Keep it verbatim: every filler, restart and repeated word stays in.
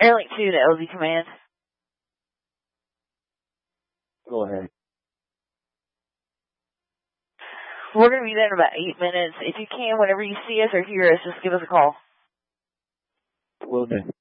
Airlink two to L Z Command. Go ahead. We're going to be there in about eight minutes. If you can, whenever you see us or hear us, just give us a call. Will do.